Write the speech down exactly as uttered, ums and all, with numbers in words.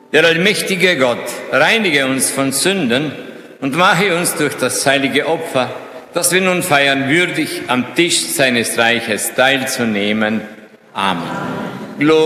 Der allmächtige Gott reinige uns von Sünden und mache uns durch das heilige Opfer, das wir nun feiern, würdig, am Tisch seines Reiches teilzunehmen. Amen. Amen.